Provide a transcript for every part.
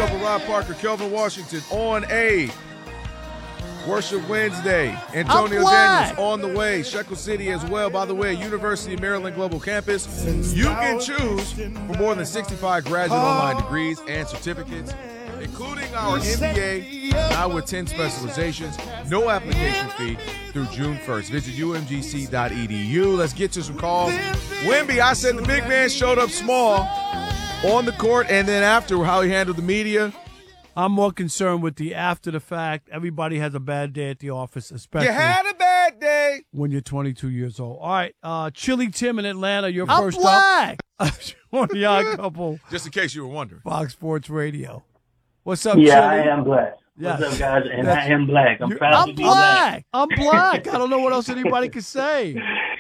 Nova, Rob Parker, Kelvin Washington on a Worship Wednesday. Antonio Daniels on the way. Shekel City as well. By the way, University of Maryland Global Campus. You can choose from more than 65 graduate online degrees and certificates, including our MBA, now with 10 specializations. No application fee through June 1st. Visit umgc.edu. Let's get to some calls. Wemby, I said the big man showed up small on the court, and then after, how he handled the media. I'm more concerned with the after the fact. Everybody has a bad day at the office, especially. You had a bad day when you're 22 years old. All right, Chili Tim in Atlanta, you're first up. On the Odd Couple. Just in case you were wondering. Fox Sports Radio. What's up, Yeah, Chili? I am black. Yes. What's up, guys? And I am black. I'm proud to be black. I'm black. I don't know what else anybody could say.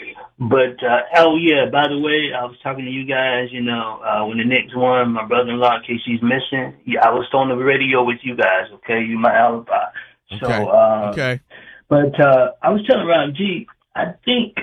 But, oh, yeah, by the way, I was talking to you guys, when the Knicks won, my brother-in-law, in case he's missing, I was on the radio with you guys, okay? You my alibi. So, okay. But I was telling Rob G, I think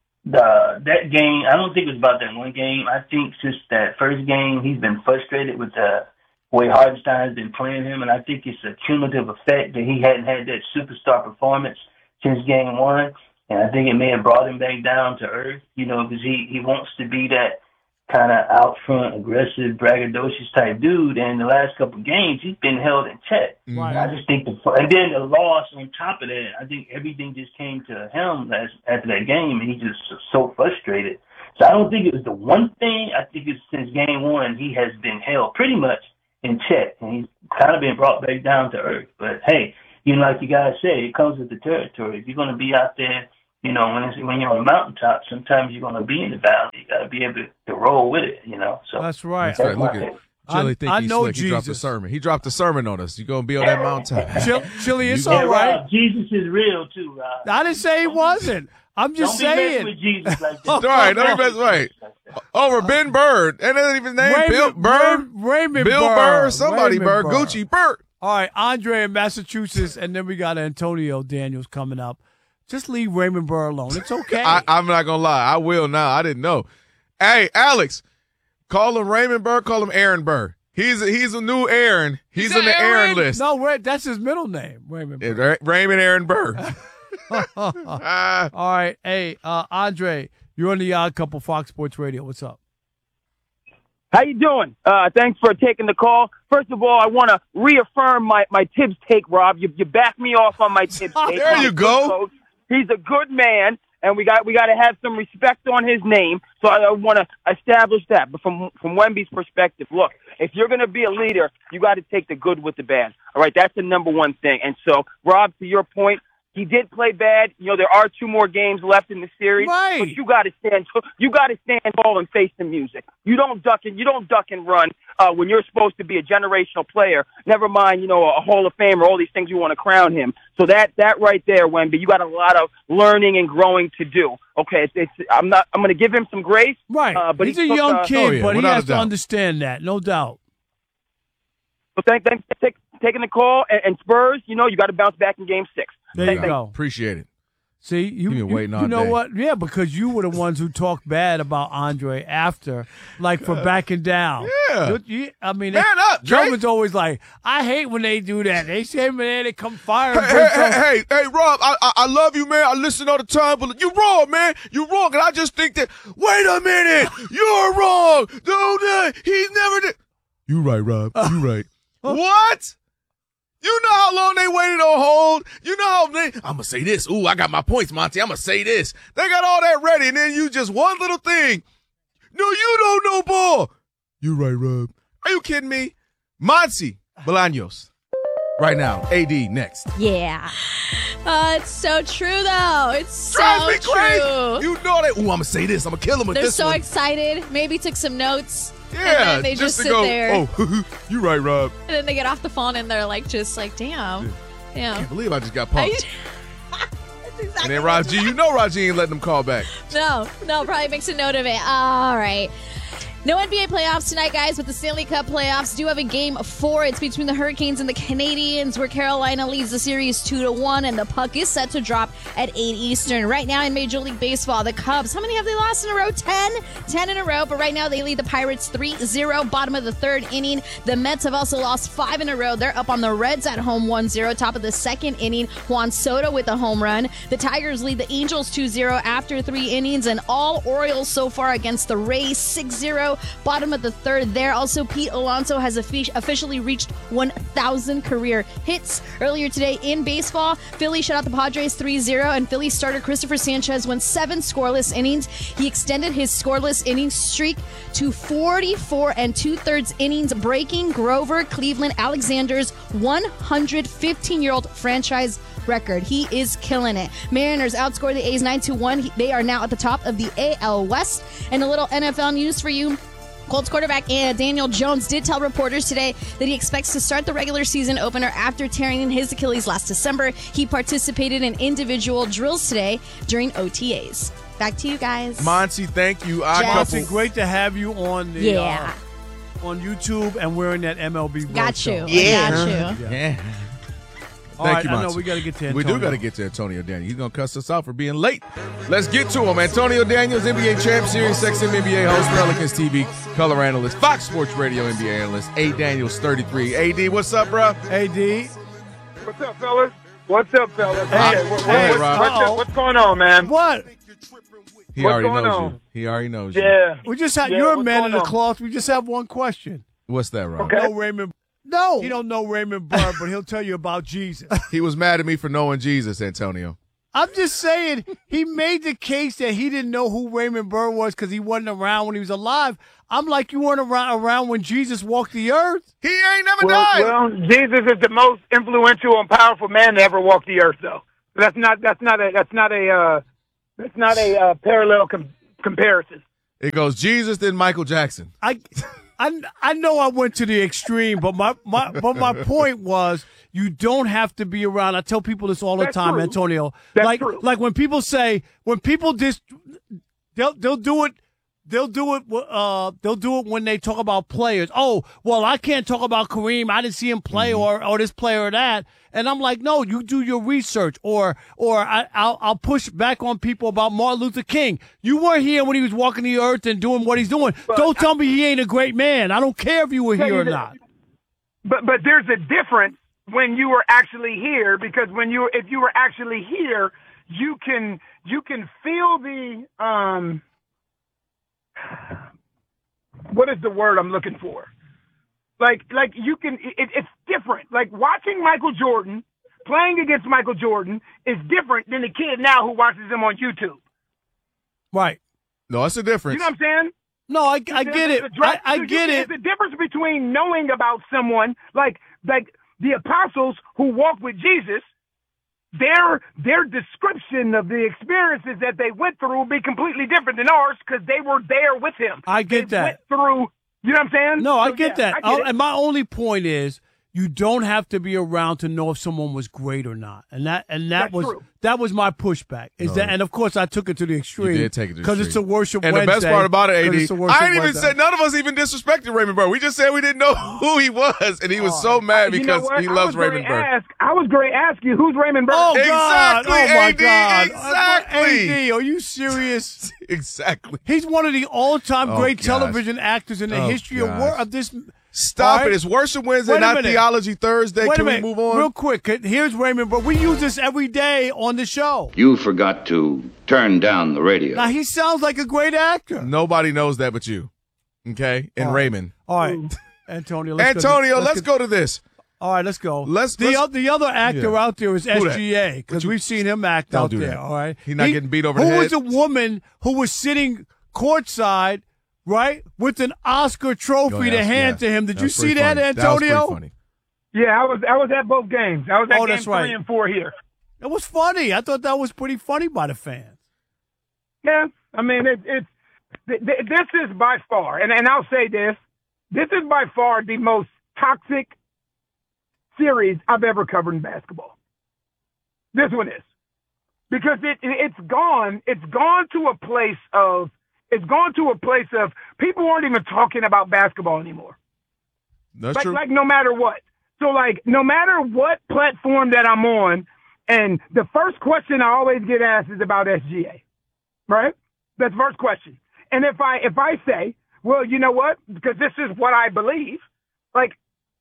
that game, I don't think it was about that one game. I think since that first game, he's been frustrated with the way Hartenstein has been playing him, and I think it's a cumulative effect that he hadn't had that superstar performance since game one. And I think it may have brought him back down to earth, because he wants to be that kind of out front, aggressive, braggadocious type dude. And the last couple of games, he's been held in check. Right. I just think and then the loss on top of that, I think everything just came to him after that game, and he just was so frustrated. So I don't think it was the one thing. I think it's since game one, he has been held pretty much in check, and he's kind of been brought back down to earth. But hey, like you guys say, it comes with the territory. If you're going to be out there, when you're on the mountaintop, sometimes you're going to be in the valley. You got to be able to roll with it, So that's right. That's right. Look at Chili. I know slick. Jesus. He dropped a sermon. He dropped a sermon on us. You're going to be on that mountaintop. Chili, it's all right. Rob, Jesus is real too, Rob. I didn't say he wasn't. I'm just saying. Don't be messing with Jesus like that. All right. Don't be messing right. Over Ben Bird. And then even name Bill Bird. Raymond Bill Bird. Somebody Bird. Gucci Bird. All right. Andre in Massachusetts, and then we got Antonio Daniels coming up. Just leave Raymond Burr alone. It's okay. I'm not going to lie. I will now. I didn't know. Hey, Alex, call him Raymond Burr. Call him Aaron Burr. He's a new Aaron. He's in the Aaron list. No, that's his middle name, Raymond Burr. Raymond Aaron Burr. All right. Hey, Andre, you're on the Odd Couple Fox Sports Radio. What's up? How you doing? Thanks for taking the call. First of all, I want to reaffirm my Tibbs take, Rob. You back me off on my Tibbs take. There you go. He's a good man, and we got to have some respect on his name. So I want to establish that. But from Wemby's perspective, look, if you're going to be a leader, you got to take the good with the bad. All right, that's the number one thing. And so, Rob, to your point, he did play bad. There are 2 more games left in the series. Right. But you got to stand tall and face the music. You don't duck and run when you're supposed to be a generational player. Never mind, a Hall of Famer, all these things you want to crown him. So that right there, Wemby, you got a lot of learning and growing to do. Okay, I'm going to give him some grace. Right. But he's a young kid, but he has to understand that, no doubt. So thanks for taking the call. And Spurs, you got to bounce back in Game 6. There you go. Appreciate it. See, you know what? Yeah, because you were the ones who talked bad about Andre after, for backing down. Yeah. Man up, Drake. German's always like, I hate when they do that. They say, man, they come fire. Hey, Rob, I love you, man. I listen all the time, but you're wrong, man. You're wrong. And I just think that, wait a minute, you're wrong. Dude, he's never did. You right, Rob. You right. What? You know how long they waited on hold? You know how I'm going to say this. Ooh, I got my points, Monty. I'm going to say this. They got all that ready, and then you just one little thing. No, you don't know ball. You right, Rob. Are you kidding me? Monty Bolaños. Right now. AD next. Yeah. It's so true, though. It's so Drives me true. crazy. You know that. Ooh, I'm going to say this. I'm going to kill him with They're this so one. excited. Maybe took some notes. Yeah, and then they just sit to go, there. Oh, you right, Rob. And then they get off the phone and they're damn. I can't believe I just got pumped. That's exactly and then Raji, Raji ain't letting them call back. No, probably makes a note of it. All right. No NBA playoffs tonight, guys, but the Stanley Cup playoffs do have a game 4. It's between the Hurricanes and the Canadiens, where Carolina leads the series 2-1, and the puck is set to drop at 8 Eastern. Right now in Major League Baseball, the Cubs, how many have they lost in a row? 10 in a row, but right now they lead the Pirates 3-0, bottom of the 3rd inning. The Mets have also lost 5 in a row. They're up on the Reds at home 1-0, top of the 2nd inning. Juan Soto with a home run. The Tigers lead the Angels 2-0 after 3 innings, and all Orioles so far against the Rays 6-0. Bottom of the 3rd there. Also, Pete Alonso has officially reached 1,000 career hits. Earlier today in baseball, Philly shut out the Padres 3-0, and Philly starter Christopher Sanchez went 7 scoreless innings. He extended his scoreless innings streak to 44 2/3 innings, breaking Grover Cleveland Alexander's 115-year-old franchise record. He is killing it. Mariners outscored the A's 9-1. They are now at the top of the AL West. And a little NFL news for you. Colts quarterback Daniel Jones did tell reporters today that he expects to start the regular season opener after tearing his Achilles last December. He participated in individual drills today during OTAs. Back to you guys. Monty, thank you. Monty, great to have you on the on YouTube and wearing that MLB. Got you. Yeah. Got you. Yeah. Thank you, Monty. I know we got to get to Antonio. We do got to get to Antonio Daniels. He's going to cuss us out for being late. Let's get to him. Antonio Daniels, NBA champ, Sirius XM NBA host, Pelicans TV color analyst, Fox Sports Radio NBA analyst, A. Daniels 33. AD, what's up, bro? AD. What's up, fellas? What's up, fellas? What's going on, man? What? He already knows you. He already knows you. Yeah. We just have you're a man in the cloth. We just have one question. What's that, Rob? Okay. No, Raymond. No, he don't know Raymond Burr, but he'll tell you about Jesus. He was mad at me for knowing Jesus, Antonio. I'm just saying, he made the case that he didn't know who Raymond Burr was because he wasn't around when he was alive. I'm like, you weren't around when Jesus walked the earth? He ain't never died. Well, Jesus is the most influential and powerful man to ever walk the earth, though. That's not a parallel comparison. It goes Jesus, then Michael Jackson. I know I went to the extreme, but my point was you don't have to be around. I tell people this all the time, true. Antonio. That's true. Like when people say they'll do it. They'll do it when they talk about players. Oh, well, I can't talk about Kareem. I didn't see him play or this player or that. And I'm like, no, you do your research. Or I'll push back on people about Martin Luther King. You weren't here when he was walking the earth and doing what he's doing. But don't tell me he ain't a great man. I don't care if you were here or not. But there's a difference when you were actually here, because if you were actually here, you can feel the what is the word I'm looking for? Like you can, it's different. Like watching Michael Jordan, playing against Michael Jordan is different than the kid now who watches him on YouTube. Right. No, it's a difference. You know what I'm saying? No, I get it. I get it. There's a difference between knowing about someone, like the apostles who walked with Jesus. Their description of the experiences that they went through will be completely different than ours because they were there with him. I get that. Went through, you know what I'm saying? No, I get that. I get it. And my only point is you don't have to be around to know if someone was great or not. And that was my pushback. And of course I took it to the extreme. You did take it to the extreme. Because it's a worship and Wednesday. And the best part about it, AD, I ain't even said, none of us even disrespected Raymond Burr. We just said we didn't know who he was, and he was so mad because he loves Raymond Burr. I was going to ask you, who's Raymond Burr? Oh, God. Exactly, oh my AD, God. exactly. AD, are you serious? Exactly. He's one of the all-time great television actors in the history of this. Stop it. It's Worship Wednesday, not Theology Thursday. Can we move on? Real quick. Here's Raymond Burr. We use this every day on the show. You forgot to turn down the radio. Now, he sounds like a great actor. Nobody knows that but you. Okay? And Raymond. All right. Antonio, let's go to this. All right, let's go. The other actor out there is SGA, because we've seen him act out there. All right? He's not getting beat over the head. Who was the woman who was sitting courtside, right, with an Oscar trophy to hand to him? Did you see that, Antonio? That was pretty funny. Yeah, I was at both games. I was at game 3 and 4 here. It was funny. I thought that was pretty funny by the fans. Yeah, I mean, this is by far, and I'll say this is by far the most toxic series I've ever covered in basketball. This one is. Because it's gone to a place of It's gone to a place of people aren't even talking about basketball anymore. That's true. Like no matter what. So like no matter what platform that I'm on, and the first question I always get asked is about SGA, right? That's the first question. And if I say, well, you know what? Because this is what I believe. Like,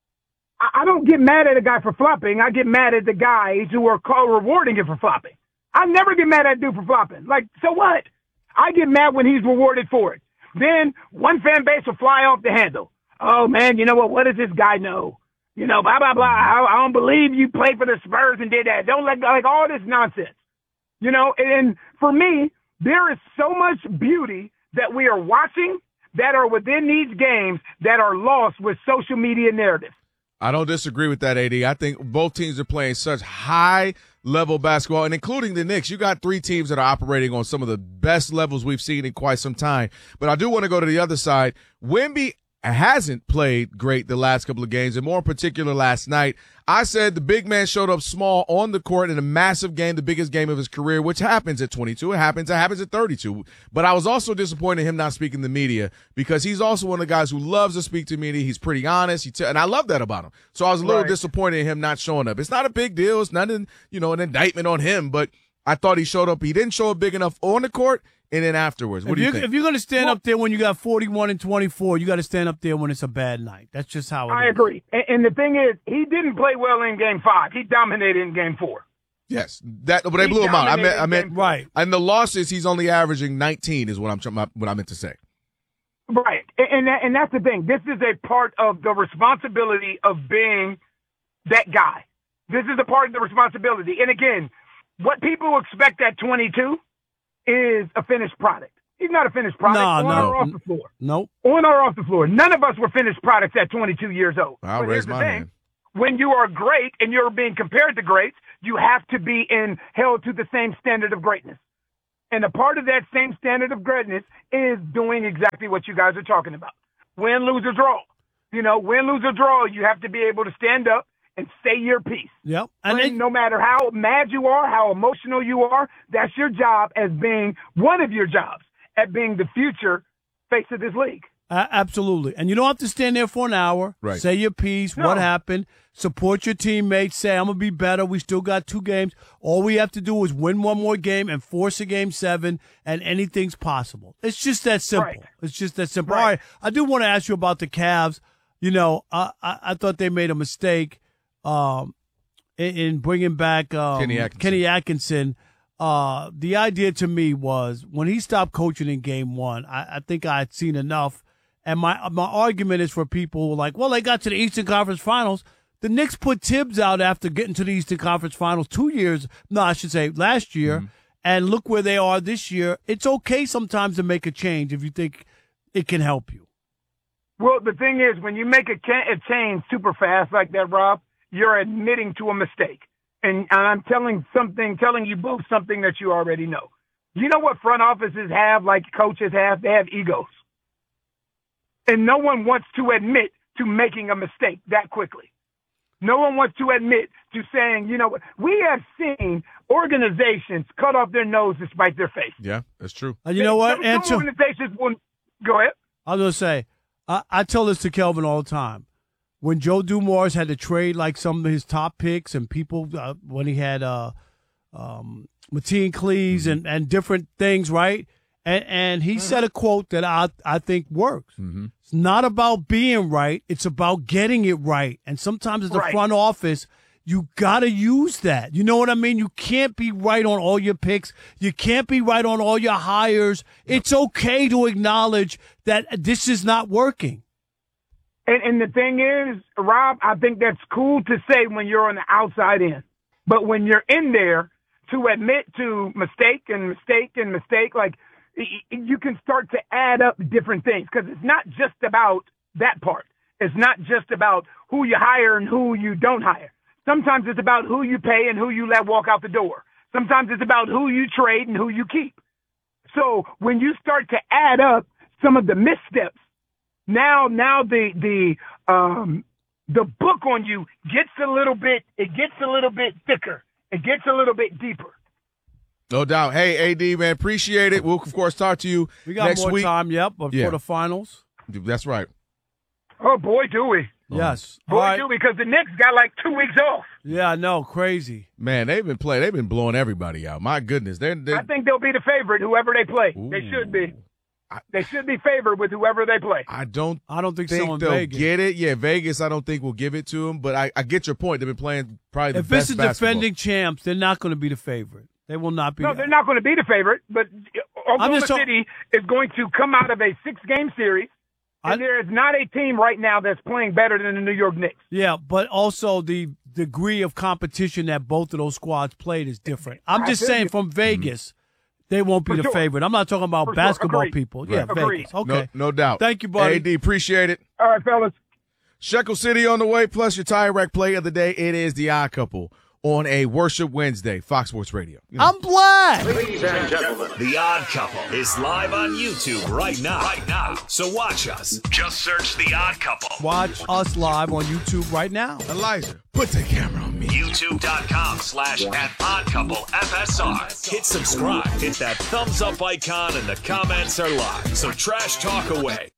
I don't get mad at a guy for flopping. I get mad at the guys who are rewarding him for flopping. I never get mad at a dude for flopping. Like, so what? I get mad when he's rewarded for it. Then one fan base will fly off the handle. Oh, man, you know what? What does this guy know? You know, blah, blah, blah. I don't believe you played for the Spurs and did that. Don't like all this nonsense. You know, and for me, there is so much beauty that we are watching that are within these games that are lost with social media narratives. I don't disagree with that, AD. I think both teams are playing such high-level basketball, and including the Knicks. You got three teams that are operating on some of the best levels we've seen in quite some time. But I do want to go to the other side. Wemby hasn't played great the last couple of games, and more in particular last night. I said the big man showed up small on the court in a massive game, the biggest game of his career, which happens at 22. It happens at 32. But I was also disappointed in him not speaking to the media because he's also one of the guys who loves to speak to media. He's pretty honest. And I love that about him. So I was a little disappointed in him not showing up. It's not a big deal. It's not an indictment on him, but I thought he showed up. He didn't show up big enough on the court. And then afterwards, what do you think? If you're going to stand up there when you got 41 and 24, you got to stand up there when it's a bad night. That's just how it is. I agree. And the thing is, he didn't play well in Game 5. He dominated in Game 4. Yes, but they blew him out. I meant right. And the losses, he's only averaging 19, is what I meant to say. Right, and that's the thing. This is a part of the responsibility of being that guy. This is a part of the responsibility. And again, what people expect at 22 is a finished product. He's not a finished product or off the floor. Nope. On or off the floor. None of us were finished products at 22 years old. I'll raise my hand. When you are great and you're being compared to greats, you have to be held to the same standard of greatness. And a part of that same standard of greatness is doing exactly what you guys are talking about. Win, lose, or draw. You know, win, lose, or draw, you have to be able to stand up and say your piece. Yep. And no matter how mad you are, how emotional you are, that's your job as being one of your jobs at being the future face of this league. Absolutely. And you don't have to stand there for an hour. Right. Say your piece, what happened, support your teammates, say, I'm going to be better. We still got 2 games. All we have to do is win one more game and force a Game 7, and anything's possible. It's just that simple. Right. It's just that simple. Right. All right. I do want to ask you about the Cavs. You know, I thought they made a mistake in bringing back Kenny Atkinson. The idea to me was when he stopped coaching in Game 1, I think I had seen enough. And my argument is for people who are like, well, they got to the Eastern Conference Finals. The Knicks put Tibbs out after getting to the Eastern Conference Finals last year. Mm-hmm. And look where they are this year. It's okay sometimes to make a change if you think it can help you. Well, the thing is, when you make a change super fast like that, Rob, you're admitting to a mistake. And I'm telling you both something that you already know. You know what front offices have, like coaches have? They have egos. And no one wants to admit to making a mistake that quickly. No one wants to admit to saying, you know what, we have seen organizations cut off their nose to spite their face. Yeah, that's true. And you know what? Some organizations will go ahead. I was going to say, I tell this to Kelvin all the time. When Joe Dumars had to trade like some of his top picks and people, when he had Mateen Cleaves and different things, right? And he said a quote that I think works. Mm-hmm. It's not about being right. It's about getting it right. And sometimes as the front office, you got to use that. You know what I mean? You can't be right on all your picks. You can't be right on all your hires. It's okay to acknowledge that this is not working. And the thing is, Rob, I think that's cool to say when you're on the outside in. But when you're in there, to admit to mistake, like you can start to add up different things because it's not just about that part. It's not just about who you hire and who you don't hire. Sometimes it's about who you pay and who you let walk out the door. Sometimes it's about who you trade and who you keep. So when you start to add up some of the missteps, now the book on you gets a little bit thicker. It gets a little bit deeper. No doubt. Hey, AD, man, appreciate it. We'll, of course, talk to you We got next more week. time, for the finals. That's right. Oh, boy, do we. Yes. Boy, All right. do we, because the Knicks got like 2 weeks off. Yeah, I know. Crazy. Man, they've been blowing everybody out. My goodness. I think they'll be the favorite, whoever they play. Ooh. They should be. They should be favored with whoever they play. I don't think so in they'll Vegas. get it. Yeah, Vegas, I don't think will give it to them. But I get your point. They've been playing probably the If best it's the basketball. defending champs, they're not going to be the favorite. They will not be. No, they're not going to be the favorite, but Oklahoma City is going to come out of a 6-game series, and there is not a team right now that's playing better than the New York Knicks. Yeah, but also the degree of competition that both of those squads played is different. I'm just saying from Vegas, they won't be the favorite. I'm not talking about basketball people. Right. Yeah, Vegas. Okay. No doubt. Thank you, buddy. AD, appreciate it. All right, fellas. Shekel City on the way, plus your Tire Rack play of the day. It is The Odd Couple on a Worship Wednesday, Fox Sports Radio. I'm black. Ladies and gentlemen, The Odd Couple is live on YouTube right now. So watch us. Just search The Odd Couple. Watch us live on YouTube right now. Elijah, put the camera on me. YouTube.com/@oddcouplefsr. Hit subscribe. Hit that thumbs up icon, and the comments are live. So trash talk away.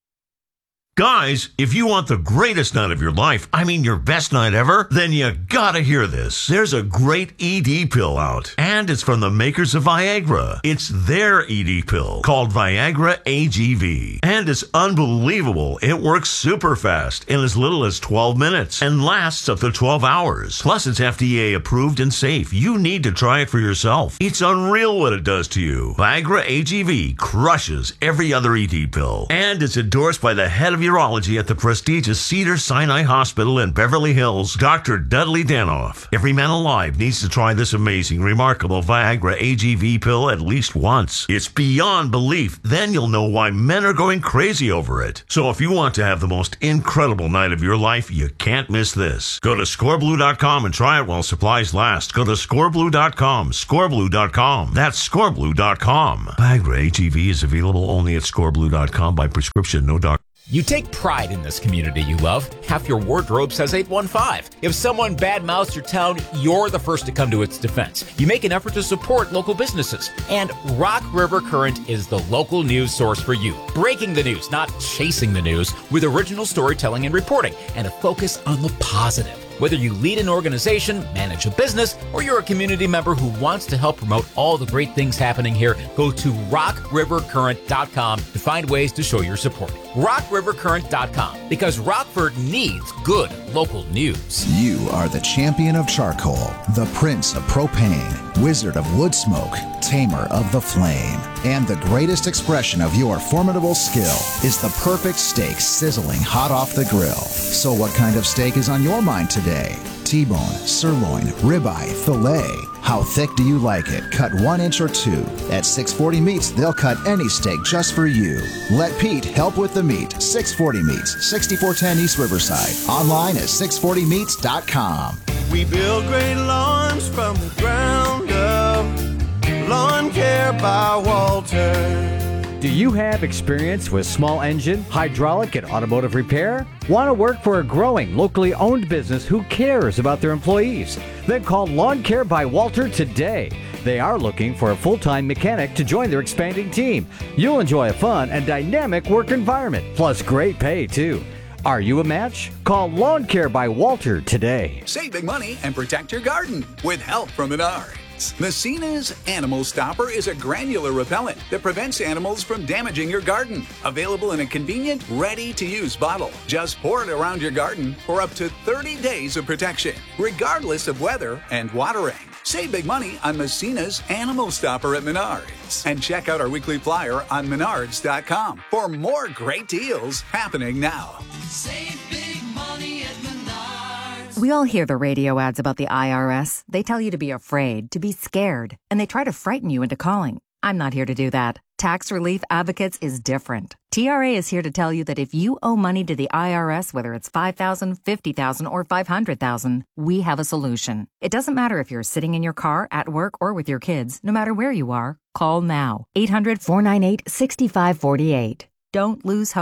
Guys, if you want the greatest night of your life, I mean your best night ever, then you gotta hear this. There's a great ED pill out, and it's from the makers of Viagra. It's their ED pill called Viagra AGV, and it's unbelievable. It works super fast in as little as 12 minutes and lasts up to 12 hours. Plus, it's FDA approved and safe. You need to try it for yourself. It's unreal what it does to you. Viagra AGV crushes every other ED pill, and it's endorsed by the head of urology at the prestigious Cedars-Sinai Hospital in Beverly Hills, Dr. Dudley Danoff. Every man alive needs to try this amazing, remarkable Viagra AGV pill at least once. It's beyond belief. Then you'll know why men are going crazy over it. So if you want to have the most incredible night of your life, you can't miss this. Go to scoreblue.com and try it while supplies last. Go to scoreblue.com, scoreblue.com. That's scoreblue.com. Viagra AGV is available only at scoreblue.com by prescription, no doctor. You take pride in this community you love. Half your wardrobe says 815. If someone badmouths your town, you're the first to come to its defense. You make an effort to support local businesses. And Rock River Current is the local news source for you. Breaking the news, not chasing the news, with original storytelling and reporting, and a focus on the positive. Whether you lead an organization, manage a business, or you're a community member who wants to help promote all the great things happening here, go to rockrivercurrent.com to find ways to show your support. rockrivercurrent.com, because Rockford needs good local news. You are the champion of charcoal, the prince of propane, wizard of wood smoke, tamer of the flame, and the greatest expression of your formidable skill is the perfect steak sizzling hot off the grill. So what kind of steak is on your mind today? T-bone, sirloin, ribeye, filet. How thick do you like it? Cut 1 inch or 2. At 640 Meats, they'll cut any steak just for you. Let Pete help with the meat. 640 Meats, 6410 East Riverside. Online at 640meats.com. We build great lawns from the ground up. Lawn Care by Walter. Do you have experience with small engine, hydraulic, and automotive repair? Want to work for a growing, locally owned business who cares about their employees? Then call Lawn Care by Walter today. They are looking for a full-time mechanic to join their expanding team. You'll enjoy a fun and dynamic work environment, plus great pay, too. Are you a match? Call Lawn Care by Walter today. Save big money and protect your garden with help from Menards. Messina's Animal Stopper is a granular repellent that prevents animals from damaging your garden. Available in a convenient, ready-to-use bottle. Just pour it around your garden for up to 30 days of protection, regardless of weather and watering. Save big money on Messina's Animal Stopper at Menards. And check out our weekly flyer on menards.com for more great deals happening now. Save big money at Menards. We all hear the radio ads about the IRS. They tell you to be afraid, to be scared, and they try to frighten you into calling. I'm not here to do that. Tax Relief Advocates is different. TRA is here to tell you that if you owe money to the IRS, whether it's $5,000, $50,000, or $500,000, we have a solution. It doesn't matter if you're sitting in your car, at work, or with your kids. No matter where you are, call now. 800-498-6548. Don't lose hope.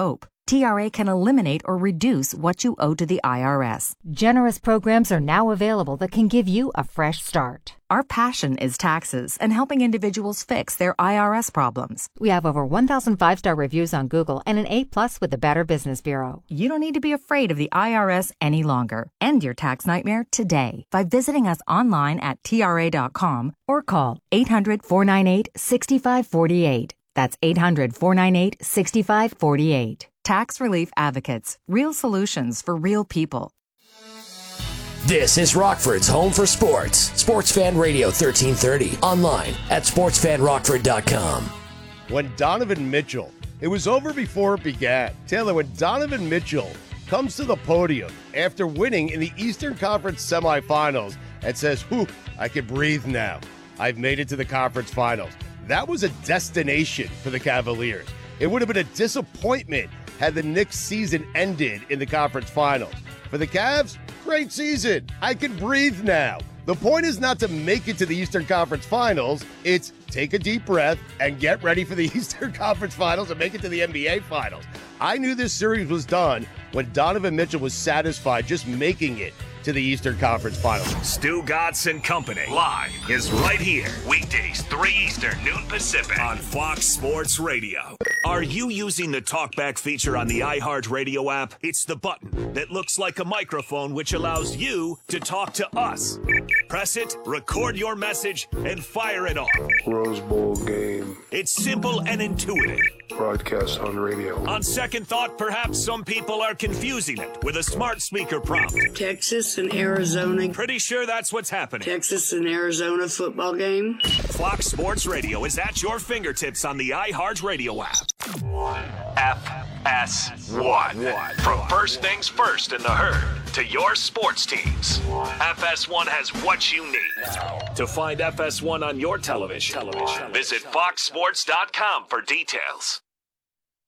TRA can eliminate or reduce what you owe to the IRS. Generous programs are now available that can give you a fresh start. Our passion is taxes and helping individuals fix their IRS problems. We have over 1,000 5-star reviews on Google and an A+ with the Better Business Bureau. You don't need to be afraid of the IRS any longer. End your tax nightmare today by visiting us online at TRA.com or call 800-498-6548. That's 800-498-6548. Tax Relief Advocates. Real solutions for real people. This is Rockford's home for sports. Sports Fan Radio 1330. Online at sportsfanrockford.com. When Donovan Mitchell, it was over before it began. Taylor, when Donovan Mitchell comes to the podium after winning in the Eastern Conference semifinals and says, whew, I can breathe now. I've made it to the conference finals. That was a destination for the Cavaliers. It would have been a disappointment had the Knicks season ended in the conference finals. For the Cavs, great season. I can breathe now. The point is not to make it to the Eastern Conference Finals. It's take a deep breath and get ready for the Eastern Conference Finals and make it to the NBA Finals. I knew this series was done when Donovan Mitchell was satisfied just making it to the Eastern Conference Finals. Stu Godson Company live is right here. Weekdays, 3 Eastern, noon Pacific on Fox Sports Radio. Are you using the TalkBack feature on the iHeartRadio app? It's the button that looks like a microphone which allows you to talk to us. Press it, record your message, and fire it off. Rose Bowl game. It's simple and intuitive. Broadcast on radio. On second thought, perhaps some people are confusing it with a smart speaker prompt. Texas and Arizona. Pretty sure that's what's happening. Texas and Arizona football game. Fox Sports Radio is at your fingertips on the iHeartRadio app. FS1. From first things first in the herd to your sports teams. FS1 has what you need. To find FS1 on your television, visit foxsports.com for details.